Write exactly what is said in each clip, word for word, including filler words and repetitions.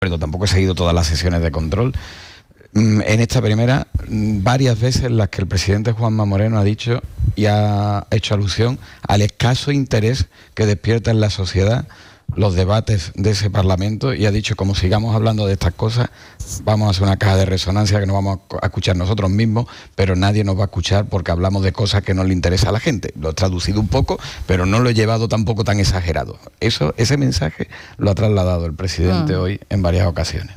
tampoco he seguido todas las sesiones de control. En esta primera, varias veces en las que el presidente Juanma Moreno ha dicho y ha hecho alusión al escaso interés que despierta en la sociedad los debates de ese Parlamento, y ha dicho, como sigamos hablando de estas cosas, vamos a hacer una caja de resonancia que nos vamos a escuchar nosotros mismos, pero nadie nos va a escuchar porque hablamos de cosas que no le interesa a la gente. Lo he traducido un poco, pero no lo he llevado tampoco tan exagerado. Eso, ese mensaje lo ha trasladado el presidente ah. hoy en varias ocasiones.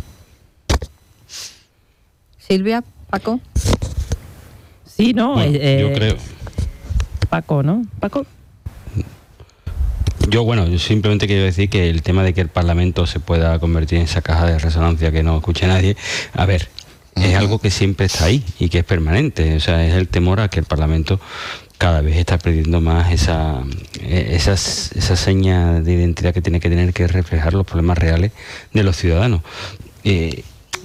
Silvia, Paco. Sí, ¿no? Bueno, eh, yo creo. Paco, ¿no? Paco. Yo, bueno, yo simplemente quiero decir que el tema de que el Parlamento se pueda convertir en esa caja de resonancia que no escuche nadie, a ver, uh-huh. es algo que siempre está ahí y que es permanente. O sea, es el temor a que el Parlamento cada vez está perdiendo más esa, esas, esa seña de identidad que tiene que tener, que reflejar los problemas reales de los ciudadanos. Eh,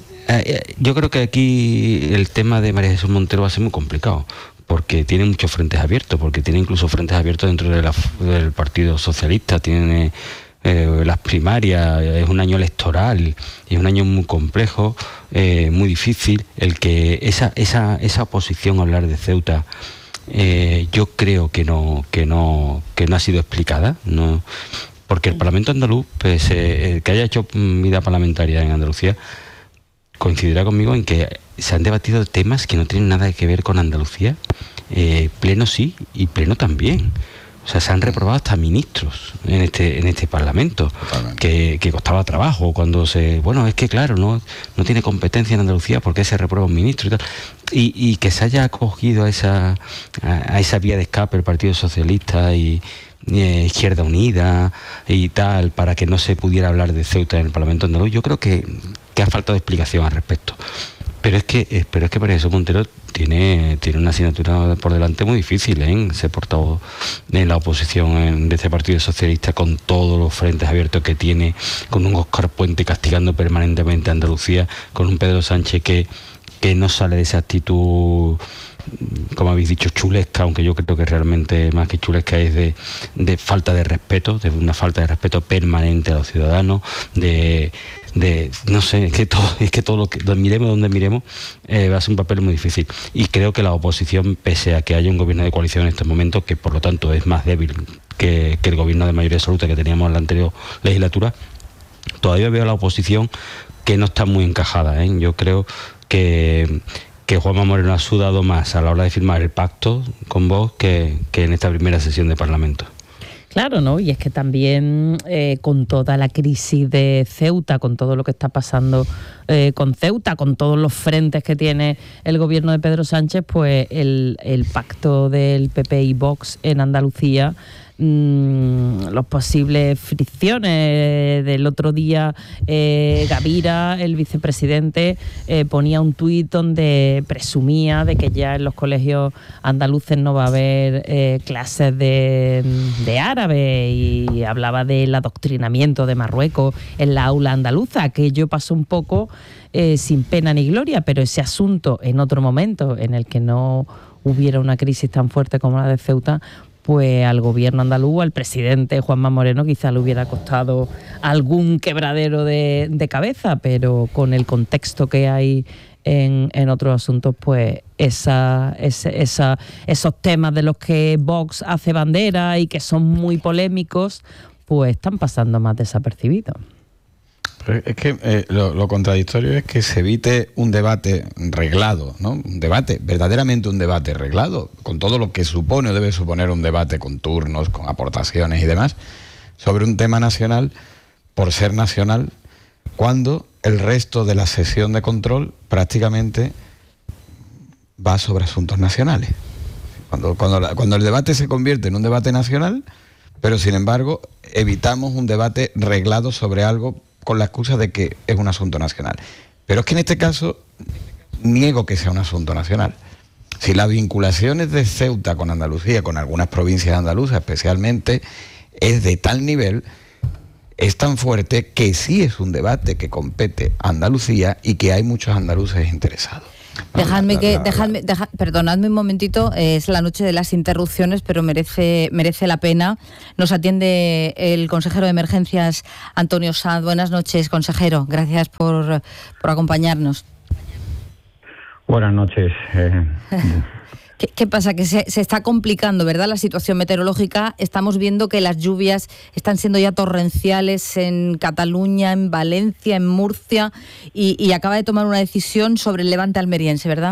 yo creo que aquí el tema de María Jesús Montero va a ser muy complicado, porque tiene muchos frentes abiertos, porque tiene incluso frentes abiertos dentro de la, del Partido Socialista, tiene eh, las primarias, es un año electoral, y es un año muy complejo, eh, muy difícil, el que esa, esa, esa oposición a hablar de Ceuta, eh, yo creo que no, que no, que no ha sido explicada, no, porque el Parlamento andaluz, pues, eh, que haya hecho vida parlamentaria en Andalucía, coincidirá conmigo en que se han debatido temas que no tienen nada que ver con Andalucía, eh, pleno sí y pleno también. O sea, se han reprobado hasta ministros en este en este Parlamento, que, que costaba trabajo cuando se... Bueno, es que claro, no, no tiene competencia en Andalucía, ¿por qué se reprueba un ministro y tal? Y, y que se haya acogido a esa, a, a esa vía de escape el Partido Socialista y... Eh, Izquierda Unida y tal, para que no se pudiera hablar de Ceuta en el Parlamento andaluz, yo creo que, que ha faltado explicación al respecto. Pero es que, eh, pero es que María Jesús Montero tiene, tiene una asignatura por delante muy difícil, ¿eh? Ser portavoz de la oposición en, de este Partido Socialista, con todos los frentes abiertos que tiene, con un Óscar Puente castigando permanentemente a Andalucía, con un Pedro Sánchez que, que no sale de esa actitud, como habéis dicho, chulesca, aunque yo creo que realmente más que chulesca es de, de falta de respeto, de una falta de respeto permanente a los ciudadanos, de, de no sé, es que todo, es que todo lo que miremos donde miremos eh, va a ser un papel muy difícil. Y creo que la oposición, pese a que haya un gobierno de coalición en estos momentos, que por lo tanto es más débil que, que el gobierno de mayoría absoluta que teníamos en la anterior legislatura, todavía veo a la oposición que no está muy encajada, ¿eh? Yo creo que que Juanma Moreno ha sudado más a la hora de firmar el pacto con Vox que, que en esta primera sesión de Parlamento. Claro, ¿no? Y es que también eh, con toda la crisis de Ceuta, con todo lo que está pasando eh, con Ceuta, con todos los frentes que tiene el gobierno de Pedro Sánchez, pues el, el pacto del P P y Vox en Andalucía, mmm, los posibles fricciones del otro día, eh, Gavira, el vicepresidente, eh, ponía un tuit donde presumía de que ya en los colegios andaluces no va a haber eh, clases de, de árabe, y hablaba del adoctrinamiento de Marruecos en la aula andaluza. Aquello pasó un poco eh, sin pena ni gloria, pero ese asunto en otro momento en el que no hubiera una crisis tan fuerte como la de Ceuta, pues al gobierno andaluz, al presidente Juanma Moreno, quizá le hubiera costado algún quebradero de, de cabeza, pero con el contexto que hay en, en otros asuntos, pues esa, esa, esa, esos temas de los que Vox hace bandera y que son muy polémicos, pues están pasando más desapercibidos. Pero es que eh, lo, lo contradictorio es que se evite un debate reglado, ¿no? Un debate, verdaderamente un debate reglado, con todo lo que supone o debe suponer un debate, con turnos, con aportaciones y demás, sobre un tema nacional, por ser nacional, cuando el resto de la sesión de control prácticamente va sobre asuntos nacionales. Cuando, cuando, la, cuando el debate se convierte en un debate nacional, pero sin embargo evitamos un debate reglado sobre algo con la excusa de que es un asunto nacional. Pero es que en este caso niego que sea un asunto nacional. Si las vinculaciones de Ceuta con Andalucía, con algunas provincias andaluzas especialmente, es de tal nivel, es tan fuerte que sí es un debate que compete a Andalucía y que hay muchos andaluces interesados. Dejadme que, dejadme, deja, perdonadme un momentito, eh, es la noche de las interrupciones, pero merece, merece la pena. Nos atiende el consejero de emergencias, Antonio Sanz. Buenas noches, consejero. Gracias por, por acompañarnos. Buenas noches. Eh. ¿Qué, ¿Qué pasa? Que se, se está complicando, ¿verdad?, la situación meteorológica. Estamos viendo que las lluvias están siendo ya torrenciales en Cataluña, en Valencia, en Murcia, y, y acaba de tomar una decisión sobre el levante almeriense, ¿verdad?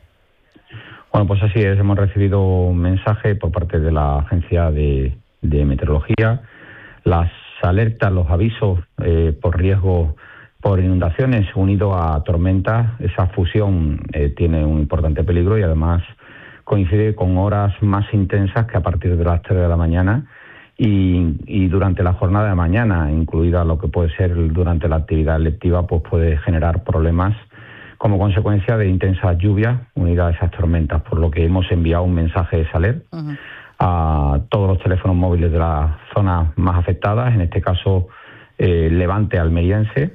Bueno, pues así es. Hemos recibido un mensaje por parte de la Agencia de, de Meteorología. Las alertas, los avisos eh, por riesgo por inundaciones unido a tormentas, esa fusión eh, tiene un importante peligro y además coincide con horas más intensas que a partir de las tres de la mañana y, y durante la jornada de mañana, incluida lo que puede ser durante la actividad lectiva, pues puede generar problemas como consecuencia de intensas lluvias unidas a esas tormentas, por lo que hemos enviado un mensaje de saler uh-huh. a todos los teléfonos móviles de las zonas más afectadas, en este caso eh, Levante almeriense,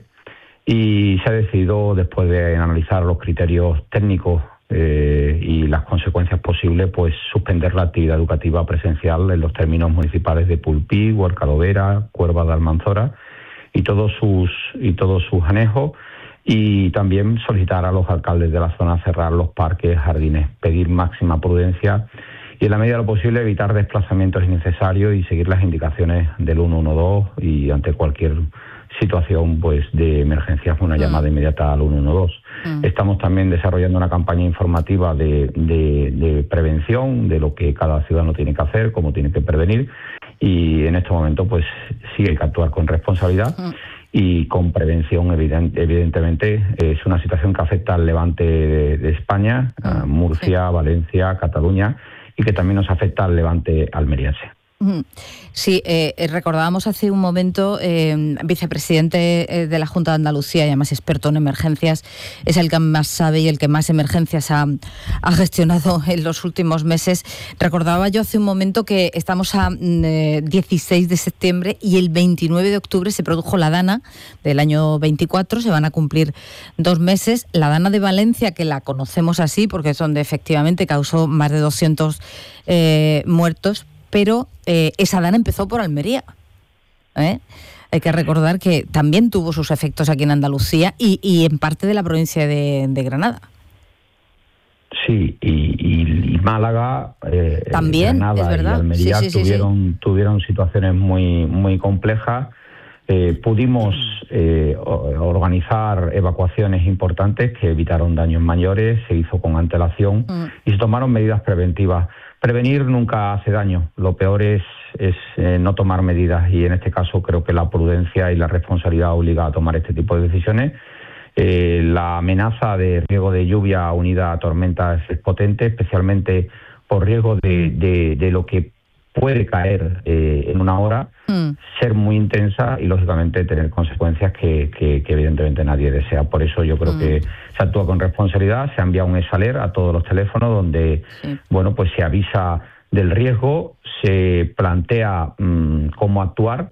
y se ha decidido, después de analizar los criterios técnicos Eh, y las consecuencias posibles, pues suspender la actividad educativa presencial en los términos municipales de Pulpí, Huerca-Lovera, Cuerva de Almanzora y todos sus y todos sus anejos, y también solicitar a los alcaldes de la zona cerrar los parques, jardines, pedir máxima prudencia y en la medida de lo posible evitar desplazamientos innecesarios y seguir las indicaciones del uno uno dos y ante cualquier situación pues de emergencia una mm. llamada inmediata al uno uno dos. Mm. Estamos también desarrollando una campaña informativa de, de, de prevención de lo que cada ciudadano tiene que hacer, cómo tiene que prevenir, y en este momento pues sí hay que actuar con responsabilidad mm. y con prevención. Evident, evidentemente es una situación que afecta al levante de, de España, mm. a Murcia, sí. Valencia, Cataluña, y que también nos afecta al levante almeriense. Sí, eh, recordábamos hace un momento, eh, vicepresidente de la Junta de Andalucía y además experto en emergencias, es el que más sabe y el que más emergencias ha, ha gestionado en los últimos meses. Recordaba yo hace un momento que estamos a eh, dieciséis de septiembre y el veintinueve de octubre se produjo la Dana del año veinticuatro, se van a cumplir dos meses. La Dana de Valencia, que la conocemos así porque es donde efectivamente causó más de doscientos eh, muertos, pero eh, esa Dana empezó por Almería. ¿eh? Hay que recordar que también tuvo sus efectos aquí en Andalucía y, y en parte de la provincia de, de Granada. Sí, y, y, y Málaga, eh, también, Granada es verdad. y Almería sí, sí, tuvieron, sí, sí. tuvieron situaciones muy, muy complejas. Eh, pudimos eh, organizar evacuaciones importantes que evitaron daños mayores, se hizo con antelación mm. y se tomaron medidas preventivas. Prevenir nunca hace daño, lo peor es, es eh, no tomar medidas, y en este caso creo que la prudencia y la responsabilidad obliga a tomar este tipo de decisiones. Eh, la amenaza de riesgo de lluvia unida a tormentas es potente, especialmente por riesgo de, de, de lo que puede caer eh, en una hora, mm. ser muy intensa y lógicamente tener consecuencias que, que, que evidentemente nadie desea. Por eso yo creo mm. que se actúa con responsabilidad, se ha enviado un esaler a todos los teléfonos donde sí. bueno, pues se avisa del riesgo, se plantea mmm, cómo actuar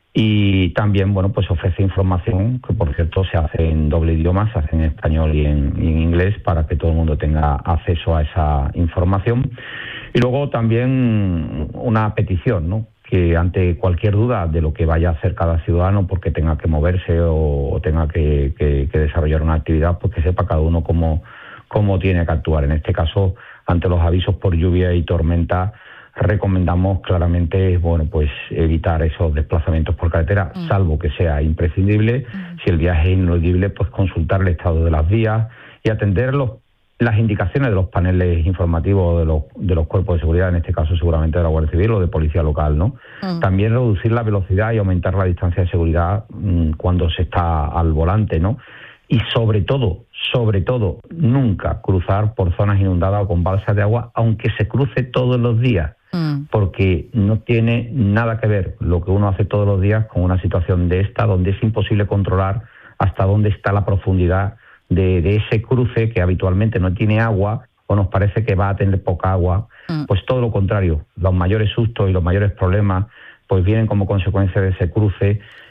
y también bueno, pues ofrece información que por cierto se hace en doble idioma, se hace en español y en, y en inglés para que todo el mundo tenga acceso a esa información. Y luego también una petición, ¿no? Que ante cualquier duda de lo que vaya a hacer cada ciudadano porque tenga que moverse o, o tenga que, que, que desarrollar una actividad, pues que sepa cada uno cómo, cómo tiene que actuar. En este caso, ante los avisos por lluvia y tormenta, recomendamos claramente bueno, pues evitar esos desplazamientos por carretera, mm. salvo que sea imprescindible. Mm. Si el viaje es ineludible, pues consultar el estado de las vías y atender los las indicaciones de los paneles informativos de los de los cuerpos de seguridad, en este caso seguramente de la Guardia Civil o de Policía Local, ¿no? Mm. También reducir la velocidad y aumentar la distancia de seguridad mmm, cuando se está al volante, ¿no? Y sobre todo, sobre todo, nunca cruzar por zonas inundadas o con balsas de agua, aunque se cruce todos los días, mm. porque no tiene nada que ver lo que uno hace todos los días con una situación de esta, donde es imposible controlar hasta dónde está la profundidad De, de ese cruce que habitualmente no tiene agua o nos parece que va a tener poca agua. Mm. Pues todo lo contrario, los mayores sustos y los mayores problemas pues vienen como consecuencia de ese cruce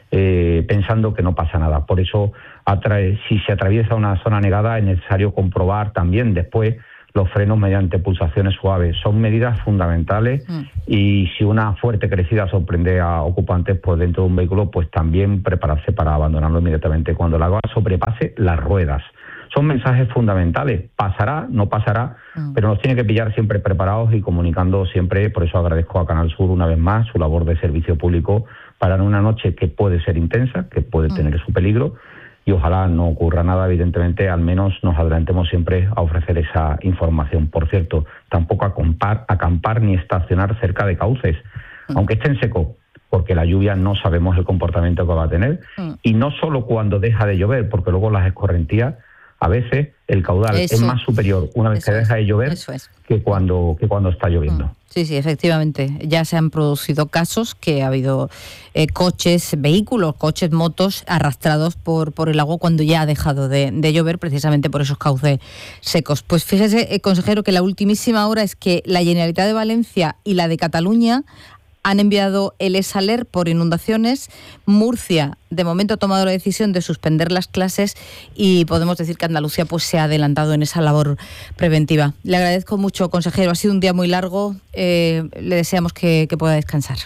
eh, pensando que no pasa nada. Por eso, atra- si se atraviesa una zona negada, es necesario comprobar también después los frenos mediante pulsaciones suaves. Son medidas fundamentales mm. y si una fuerte crecida sorprende a ocupantes pues dentro de un vehículo, pues también prepararse para abandonarlo inmediatamente cuando el agua sobrepase las ruedas. Son mensajes fundamentales. Pasará, no pasará, mm. pero nos tiene que pillar siempre preparados y comunicando siempre. Por eso agradezco a Canal Sur una vez más su labor de servicio público para en una noche que puede ser intensa, que puede mm. tener su peligro, y ojalá no ocurra nada, evidentemente, al menos nos adelantemos siempre a ofrecer esa información. Por cierto, tampoco acampar, acampar ni estacionar cerca de cauces, mm. aunque estén secos, porque la lluvia no sabemos el comportamiento que va a tener, mm. y no solo cuando deja de llover, porque luego las escorrentías, a veces el caudal eso, es más superior una vez que deja de llover es. que cuando que cuando está lloviendo. Sí, sí, efectivamente. Ya se han producido casos que ha habido eh, coches, vehículos, coches, motos arrastrados por, por el agua cuando ya ha dejado de, de llover, precisamente por esos cauces secos. Pues fíjese, eh, consejero, que la ultimísima hora es que la Generalitat de Valencia y la de Cataluña han enviado el ESALER por inundaciones. Murcia, de momento, ha tomado la decisión de suspender las clases y podemos decir que Andalucía pues, se ha adelantado en esa labor preventiva. Le agradezco mucho, consejero. Ha sido un día muy largo. Eh, le deseamos que, que pueda descansar.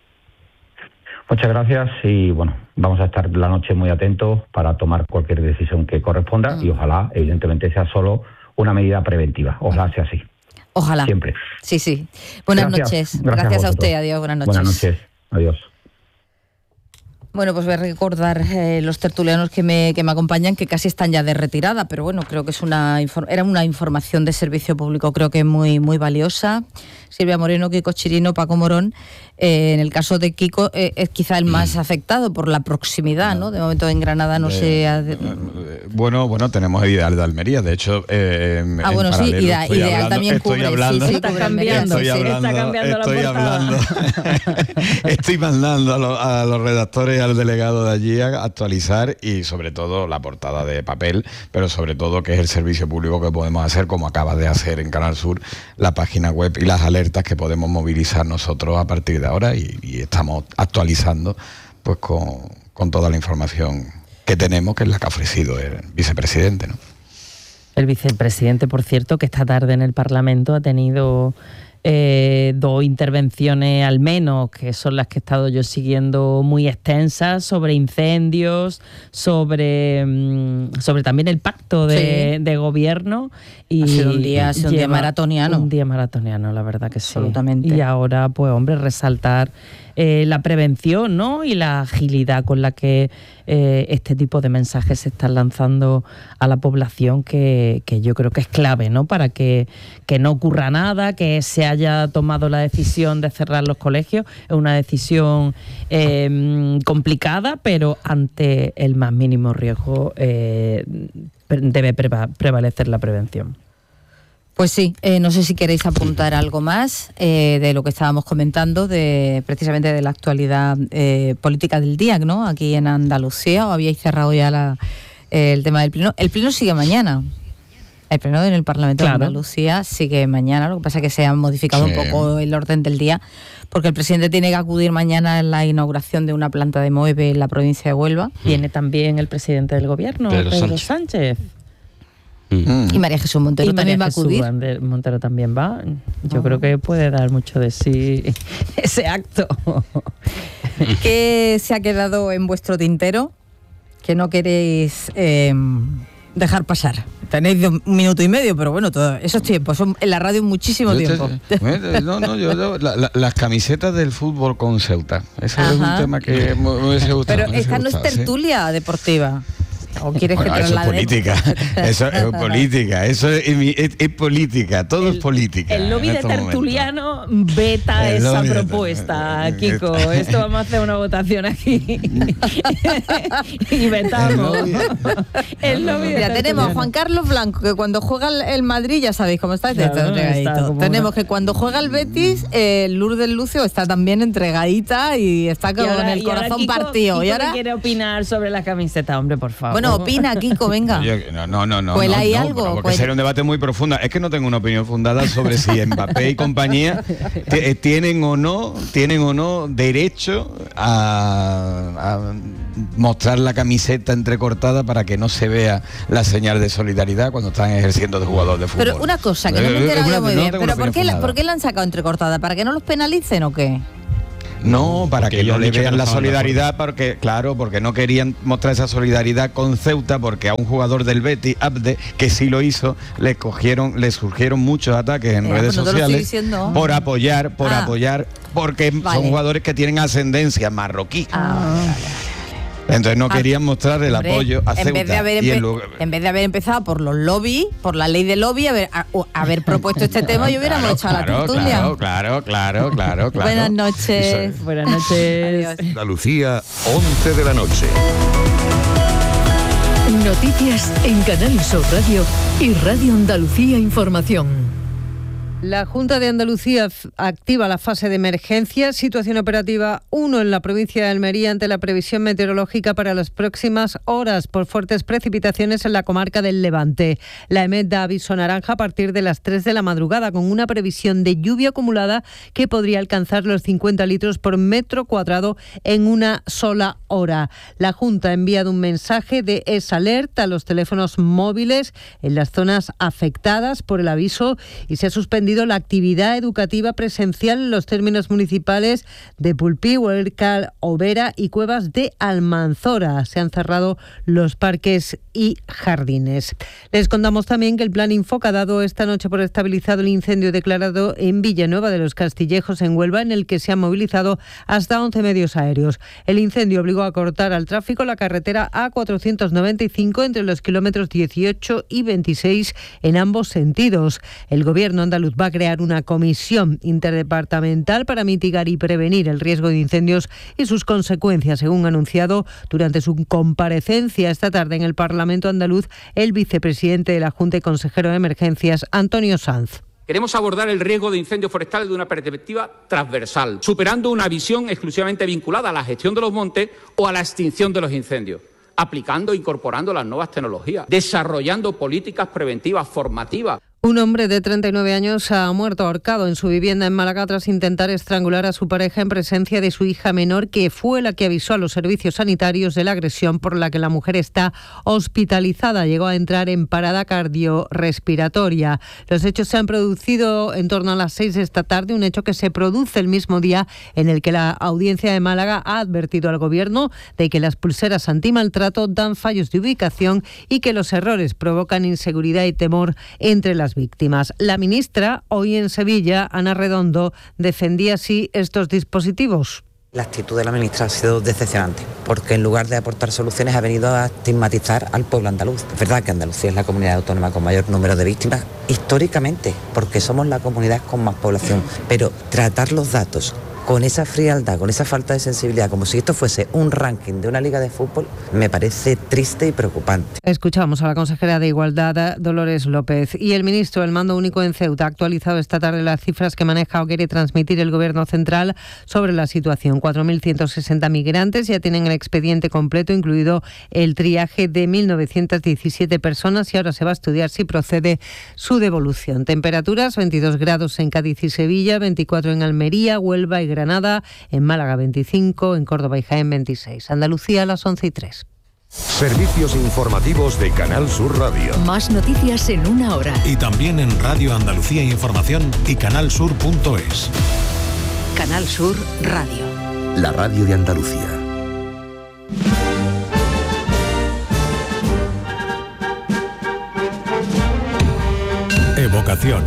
Muchas gracias y, bueno, vamos a estar la noche muy atentos para tomar cualquier decisión que corresponda mm. y ojalá, evidentemente, sea solo una medida preventiva. Ojalá sea así. Ojalá. Siempre. Sí, sí. Buenas gracias, noches. Gracias, gracias a, a usted. Adiós. Buenas noches. Buenas noches. Adiós. Bueno, pues voy a recordar eh, los tertulianos que me, que me acompañan, que casi están ya de retirada, pero bueno, creo que es una era una información de servicio público, creo que muy, muy valiosa. Silvia Moreno, Kiko Chirino, Paco Morón. Eh, en el caso de Kiko, eh, es quizá el más afectado por la proximidad, ¿no? De momento en Granada no eh, se ha... De... Bueno, bueno, tenemos Ideal de Almería, de hecho... Eh, ah, bueno, sí, Ideal, estoy Ideal hablando, también estoy cubre, hablando, sí, sí, está cambiando, estoy hablando, está cambiando estoy la hablando, estoy mandando a los, a los redactores y al delegado de allí a actualizar y sobre todo la portada de papel, pero sobre todo que es el servicio público que podemos hacer, como acaba de hacer en Canal Sur, la página web y las alertas que podemos movilizar nosotros a partir de ahora y, y estamos actualizando pues con, con toda la información que tenemos, que es la que ha ofrecido el vicepresidente, ¿no? El vicepresidente, por cierto, que esta tarde en el Parlamento ha tenido eh, dos intervenciones al menos, que son las que he estado yo siguiendo, muy extensas, sobre incendios, sobre, sobre también el pacto de, sí. de gobierno. Y ha sido un día, ha sido un día maratoniano. Un día maratoniano, la verdad que sí. Absolutamente. Y ahora, pues hombre, resaltar eh, la prevención, ¿no? Y la agilidad con la que eh, este tipo de mensajes se están lanzando a la población, que, que yo creo que es clave, ¿no? Para que, que no ocurra nada, que se haya tomado la decisión de cerrar los colegios. Es una decisión eh, complicada, pero ante el más mínimo riesgo eh, debe prevalecer la prevención. Pues sí, eh, no sé si queréis apuntar algo más eh, de lo que estábamos comentando, de precisamente de la actualidad eh, política del día, ¿no? Aquí en Andalucía, o habíais cerrado ya la, eh, el tema del pleno. El pleno sigue mañana. El pleno en el Parlamento claro. de Andalucía sigue mañana, lo que pasa es que se ha modificado sí. un poco el orden del día, porque el presidente tiene que acudir mañana a la inauguración de una planta de Moeve en la provincia de Huelva. Viene también el presidente del gobierno, Pedro, Pedro Sánchez. Sánchez. Mm. Y María Jesús Montero y también María va a acudir. Jesús Montero también va. Yo oh. creo que puede dar mucho de sí ese acto. ¿Qué se ha quedado en vuestro tintero que no queréis eh, dejar pasar? Tenéis un minuto y medio, pero bueno, todo esos tiempos son en la radio muchísimo yo tiempo. Te, no, no, yo, yo la, la, las camisetas del fútbol con Ceuta. Ese Ajá. es un tema que me, me hubiese gustado. Pero esta no es tertulia ¿sí? deportiva. ¿O quieres bueno, que eso es política, eso es política, eso es, es, es política, todo el, es política. El lobby de tertuliano momento. veta el esa propuesta, de... Kiko. Esto vamos a hacer una votación aquí y vetamos. El lobby, el lobby de Mira, tenemos a Juan Carlos Blanco, que cuando juega el Madrid, ya sabéis cómo está, claro, está entregadito. Está tenemos una... que cuando juega el Betis, eh, Lourdes Lucio está también entregadita y está con y ahora, el corazón y ahora Kiko, partido. Kiko ¿Y ahora quiere opinar sobre la camiseta, hombre, por favor? Bueno, Bueno, opina, Kiko, venga. Oye, no, no, no, no. Cuela no, ahí no, algo. Porque Cuela. sería un debate muy profundo. Es que no tengo una opinión fundada sobre si Mbappé y compañía t- tienen o no, tienen o no derecho a, a mostrar la camiseta entrecortada para que no se vea la señal de solidaridad cuando están ejerciendo de jugador de fútbol. Pero una cosa que no me he Eh, enterado una- yo muy no bien. tengo una ¿Pero por qué, opinión la, fundada. por qué la han sacado entrecortada? ¿Para que no los penalicen o qué? No, para Porque que ellos no han le dicho que vean no la estaban de solidaridad, porque claro, porque no querían mostrar esa solidaridad con Ceuta, porque a un jugador del Betis, Abde, que sí lo hizo, le cogieron, le surgieron muchos ataques en Eh, redes pues no te lo estoy sociales diciendo. por apoyar, por Ah. apoyar, porque Vale. son jugadores que tienen ascendencia marroquí. Ah, Entonces no Ah, querían mostrar el hombre, apoyo a en Ceuta. vez, de haber y en empe- lugar- en vez de haber empezado por los lobbies, por la ley de lobby, haber, a- o haber propuesto este tema, yo hubiéramos Claro, echado la claro, tertulia. Claro, claro, claro, claro, claro. Buenas noches. Buenas noches. Adiós. Andalucía, once de la noche. Noticias en Canal Sur Radio y Radio Andalucía Información. La Junta de Andalucía f- activa la fase de emergencia, situación operativa uno en la provincia de Almería ante la previsión meteorológica para las próximas horas por fuertes precipitaciones en la comarca del Levante. La E M E T da aviso naranja a partir de las tres de la madrugada con una previsión de lluvia acumulada que podría alcanzar los cincuenta litros por metro cuadrado en una sola hora. La Junta ha enviado un mensaje de Es Alert a los teléfonos móviles en las zonas afectadas por el aviso y se ha suspendido la actividad educativa presencial en los términos municipales de Pulpí, Huércal, Overa y Cuevas de Almanzora. Se han cerrado los parques y jardines. Les contamos también que el Plan Infoca ha dado esta noche por estabilizado el incendio declarado en Villanueva de los Castillejos, en Huelva, en el que se han movilizado hasta once medios aéreos. El incendio obligó a cortar al tráfico la carretera A cuatrocientos noventa y cinco entre los kilómetros dieciocho y veintiséis en ambos sentidos. El Gobierno andaluz va a crear una comisión interdepartamental para mitigar y prevenir el riesgo de incendios y sus consecuencias, según ha anunciado durante su comparecencia esta tarde en el Parlamento andaluz el vicepresidente de la Junta y consejero de Emergencias, Antonio Sanz. Queremos abordar el riesgo de incendios forestales de una perspectiva transversal, superando una visión exclusivamente vinculada a la gestión de los montes o a la extinción de los incendios, aplicando e incorporando las nuevas tecnologías, desarrollando políticas preventivas, formativas. Un hombre de treinta y nueve años ha muerto ahorcado en su vivienda en Málaga tras intentar estrangular a su pareja en presencia de su hija menor, que fue la que avisó a los servicios sanitarios de la agresión por la que la mujer está hospitalizada. Llegó a entrar en parada cardiorrespiratoria. Los hechos se han producido en torno a las seis de esta tarde, un hecho que se produce el mismo día en el que la Audiencia de Málaga ha advertido al Gobierno de que las pulseras antimaltrato dan fallos de ubicación y que los errores provocan inseguridad y temor entre las víctimas. La ministra, hoy en Sevilla, Ana Redondo, defendía así estos dispositivos. La actitud de la ministra ha sido decepcionante, porque en lugar de aportar soluciones ha venido a estigmatizar al pueblo andaluz. Es verdad que Andalucía es la comunidad autónoma con mayor número de víctimas, históricamente, porque somos la comunidad con más población, pero tratar los datos con esa frialdad, con esa falta de sensibilidad, como si esto fuese un ranking de una liga de fútbol, me parece triste y preocupante. Escuchamos a la consejera de Igualdad, Dolores López, y el ministro del Mando Único en Ceuta ha actualizado esta tarde las cifras que maneja o quiere transmitir el Gobierno central sobre la situación. cuatro mil ciento sesenta migrantes ya tienen el expediente completo, incluido el triaje de mil novecientas diecisiete personas, y ahora se va a estudiar si procede su devolución. Temperaturas: veintidós grados en Cádiz y Sevilla, veinticuatro en Almería, Huelva y Granada, en Málaga veinticinco, en Córdoba y Jaén veintiséis. Andalucía a las once y tres. Servicios informativos de Canal Sur Radio. Más noticias en una hora. Y también en Radio Andalucía Información y canalsur punto es. Canal Sur Radio. La radio de Andalucía. Evocación.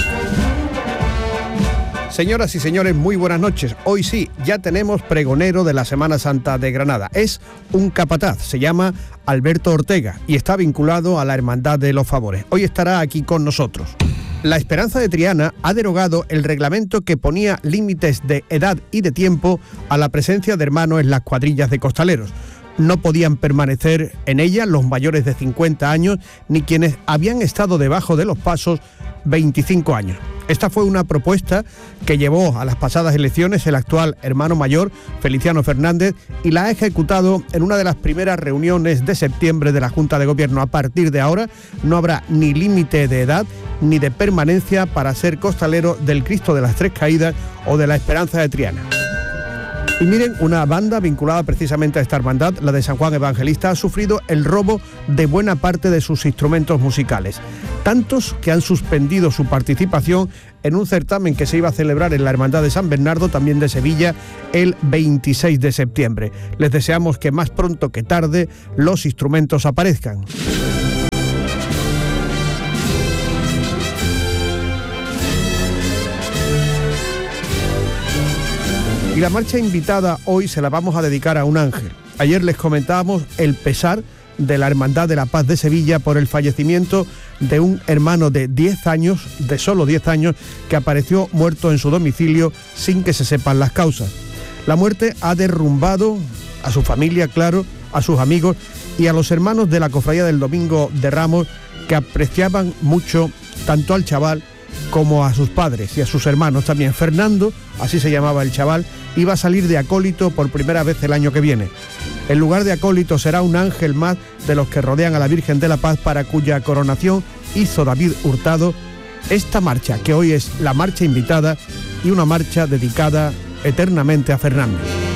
Señoras y señores, muy buenas noches. Hoy sí, ya tenemos pregonero de la Semana Santa de Granada. Es un capataz, se llama Alberto Ortega y está vinculado a la Hermandad de los Favores. Hoy estará aquí con nosotros. La Esperanza de Triana ha derogado el reglamento que ponía límites de edad y de tiempo a la presencia de hermanos en las cuadrillas de costaleros. No podían permanecer en ella los mayores de cincuenta años ni quienes habían estado debajo de los pasos veinticinco años. Esta fue una propuesta que llevó a las pasadas elecciones el actual hermano mayor, Feliciano Fernández, y la ha ejecutado en una de las primeras reuniones de septiembre de la Junta de Gobierno. A partir de ahora no habrá ni límite de edad ni de permanencia para ser costalero del Cristo de las Tres Caídas o de la Esperanza de Triana. Y miren, una banda vinculada precisamente a esta hermandad, la de San Juan Evangelista, ha sufrido el robo de buena parte de sus instrumentos musicales. Tantos que han suspendido su participación en un certamen que se iba a celebrar en la Hermandad de San Bernardo, también de Sevilla, el veintiséis de septiembre. Les deseamos que más pronto que tarde los instrumentos aparezcan. Y la marcha invitada hoy se la vamos a dedicar a un ángel. Ayer les comentábamos el pesar de la Hermandad de la Paz de Sevilla por el fallecimiento de un hermano de diez años, de solo diez años, que apareció muerto en su domicilio sin que se sepan las causas. La muerte ha derrumbado a su familia, claro, a sus amigos y a los hermanos de la Cofradía del Domingo de Ramos, que apreciaban mucho tanto al chaval como a sus padres y a sus hermanos también. Fernando, así se llamaba el chaval, iba a salir de acólito por primera vez el año que viene. En lugar de acólito será un ángel más de los que rodean a la Virgen de la Paz, para cuya coronación hizo David Hurtado esta marcha, que hoy es la marcha invitada y una marcha dedicada eternamente a Fernando.